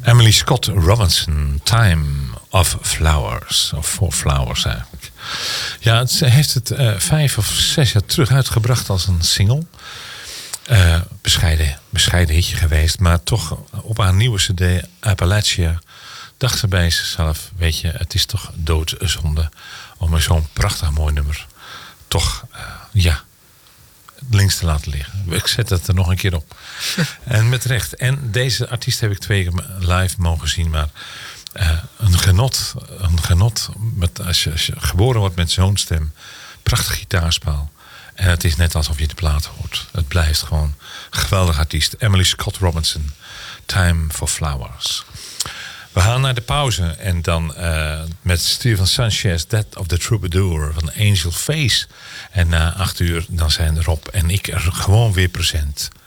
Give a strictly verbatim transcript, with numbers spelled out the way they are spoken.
Emily Scott Robinson, Time of Flowers. Of For Flowers eigenlijk. Ja, het, ze heeft het uh, vijf of zes jaar terug uitgebracht als een single. Uh, bescheiden, bescheiden hitje geweest. Maar toch op haar nieuwe cd, Appalachia, dacht ze bij zichzelf, weet je, het is toch doodzonde om er zo'n prachtig mooi nummer toch, uh, ja, links te laten liggen. Ik zet het er nog een keer op. En met recht. En deze artiest heb ik twee keer live mogen zien, maar uh, een genot. Een genot. Met, als, je, als je geboren wordt met zo'n stem. Prachtig gitaarspel. En het is net alsof je de plaat hoort. Het blijft gewoon een geweldig artiest. Emily Scott Robinson. Time for Flowers. We gaan naar de pauze. En dan uh, met Steven Sanchez, Death of the Troubadour van Angel Face. En na acht uur dan zijn Rob en ik er gewoon weer present.